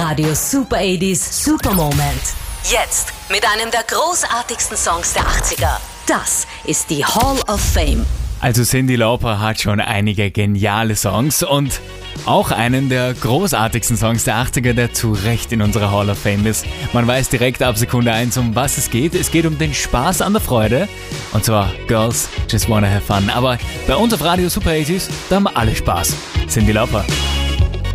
Radio Super 80s Super Moment. Jetzt mit einem der großartigsten Songs der 80er. Das ist die Hall of Fame. Also Cyndi Lauper hat schon einige geniale Songs und auch einen der großartigsten Songs der 80er, der zu Recht in unserer Hall of Fame ist. Man weiß direkt ab Sekunde 1, um was es geht. Es geht um den Spaß an der Freude. Und zwar Girls Just Wanna Have Fun. Aber bei uns auf Radio Super 80s, da haben wir alle Spaß. Cyndi Lauper.